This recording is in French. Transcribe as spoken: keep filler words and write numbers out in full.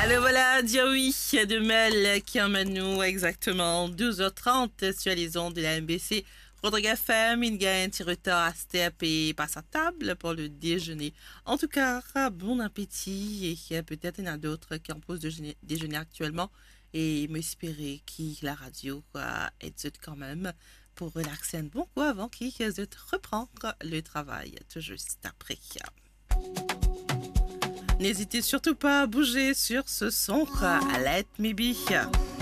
Alors voilà, dire oui de Mel qui emmène nous exactement douze heures trente sur les ondes de la M B C. Rodrigue F M, il gagne un petit retard à step et passe à table pour le déjeuner. En tout cas, bon appétit et peut-être il y en a d'autres qui en posent de déjeuner actuellement et m'espérer que la radio est quand même pour relaxer un bon coup avant qu'ils reprendre le travail tout juste après. N'hésitez surtout pas à bouger sur ce son. Let me be.